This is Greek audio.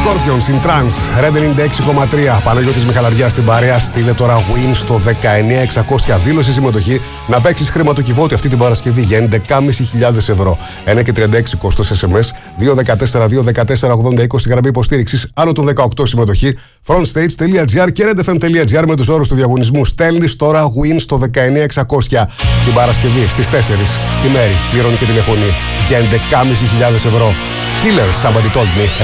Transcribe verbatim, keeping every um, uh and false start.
Scorpions in Trance, Red ενενήντα έξι κόμμα τρία. Παναγιώτης Μιχαλαριάς στην παρέα. Στείλε τώρα win στο δεκαεννιά εξακόσια. Δήλωσε συμμετοχή να παίξεις χρηματοκιβώτη αυτή την Παρασκευή για έντεκα χιλιάδες πεντακόσια ευρώ. ένα και τριάντα έξι κόστος ες εμ ες. δύο δεκατέσσερα δύο δεκατέσσερα ογδόντα είκοσι γραμμή υποστήριξης. Άνω των δεκαοκτώ συμμετοχή. frontstage.gr και redfm.gr με τους όρους του διαγωνισμού. Στέλνεις τώρα win στο δεκαεννιά εξακόσια την Παρασκευή στις τέσσερις η Μέρη πληρώνει και τηλεφωνεί για έντεκα χιλιάδες πεντακόσια ευρώ. Killer, somebody told me.